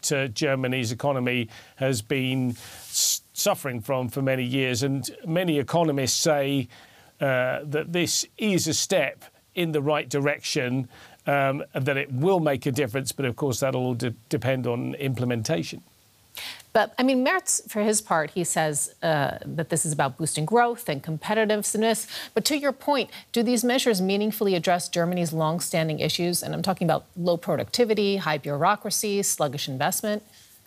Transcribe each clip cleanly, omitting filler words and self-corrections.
that Germany's economy has been suffering from for many years. And many economists say that this is a step in the right direction, that it will make a difference. But of course, that'll all depend on implementation. But, I mean, Merz, for his part, he says that this is about boosting growth and competitiveness. But to your point, do these measures meaningfully address Germany's long-standing issues? And I'm talking about low productivity, high bureaucracy, sluggish investment.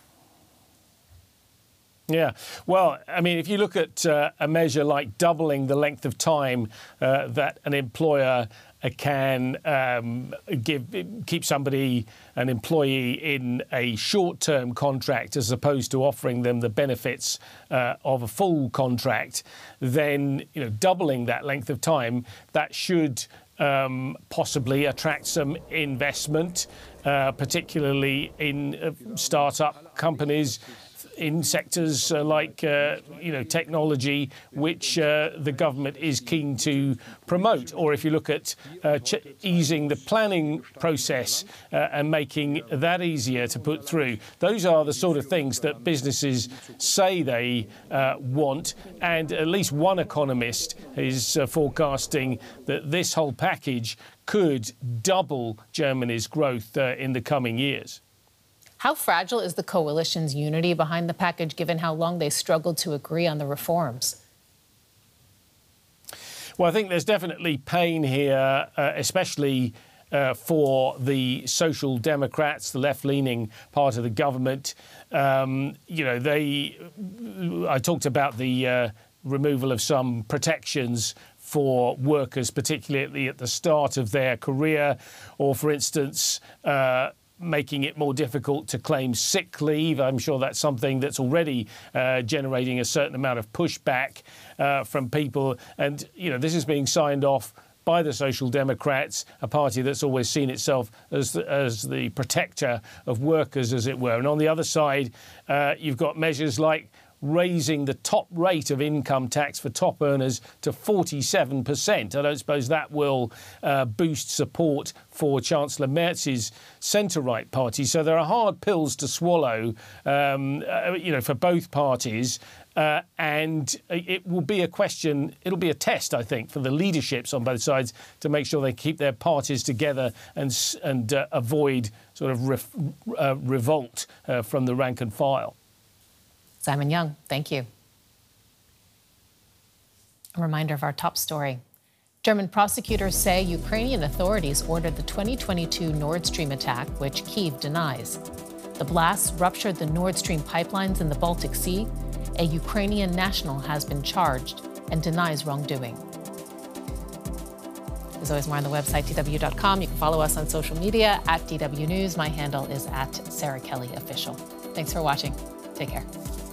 Yeah, well, I mean, if you look at a measure like doubling the length of time that an employer can keep somebody, an employee, in a short-term contract as opposed to offering them the benefits of a full contract, then, you know, doubling that length of time, that should possibly attract some investment, particularly in start-up companies, in sectors like, technology, which the government is keen to promote. Or if you look at easing the planning process and making that easier to put through, those are the sort of things that businesses say they want. And at least one economist is forecasting that this whole package could double Germany's growth in the coming years. How fragile is the coalition's unity behind the package, given how long they struggled to agree on the reforms? Well, I think there's definitely pain here, especially for the Social Democrats, the left-leaning part of the government. I talked about the removal of some protections for workers, particularly at the start of their career, or, for instance, making it more difficult to claim sick leave. I'm sure that's something that's already generating a certain amount of pushback from people. And, you know, this is being signed off by the Social Democrats, a party that's always seen itself as the protector of workers, as it were. And on the other side, you've got measures like raising the top rate of income tax for top earners to 47%. I don't suppose that will boost support for Chancellor Merz's centre-right party. So there are hard pills to swallow, for both parties. And it will be a question, it'll be a test, I think, for the leaderships on both sides to make sure they keep their parties together and avoid sort of revolt from the rank and file. Simon Young, thank you. A reminder of our top story. German prosecutors say Ukrainian authorities ordered the 2022 Nord Stream attack, which Kyiv denies. The blasts ruptured the Nord Stream pipelines in the Baltic Sea. A Ukrainian national has been charged and denies wrongdoing. There's always more on the website, dw.com. You can follow us on social media @DW News. My handle is @SarahKellyOfficial. Thanks for watching. Take care.